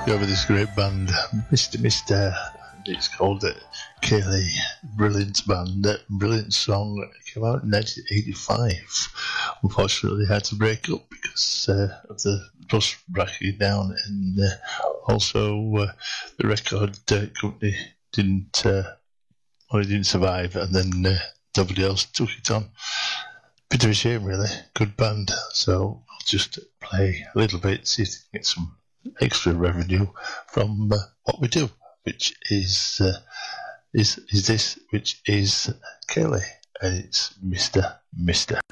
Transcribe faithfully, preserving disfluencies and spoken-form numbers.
go with this great band, Mister Mister. It's called uh, Kayleigh. Brilliant band, uh, brilliant song. It came out in nineteen eighty-five. Unfortunately, they had to break up because uh, of the bus breaking down, and uh, also uh, the record uh, company didn't, uh, well, it didn't survive, and then uh, nobody else took it on. Bit of a shame, really. Good band. So I'll just play a little bit, see if we can get some extra revenue from uh, what we do, which is uh, is is this, which is Kayleigh, and it's Mister Mister.